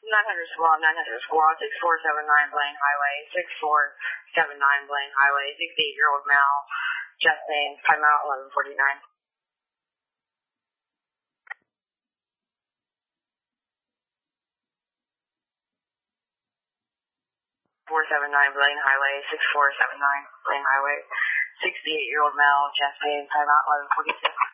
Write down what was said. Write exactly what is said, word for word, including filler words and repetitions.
nine hundred squad, nine hundred squad, six four seven nine Blaine Highway, six four seven nine Blaine Highway, sixty-eight-year-old male, chest pain, timeout eleven forty-nine. four seven nine Blaine Highway, six four seven nine Blaine Highway, sixty-eight-year-old male, chest pain, timeout eleven forty-six.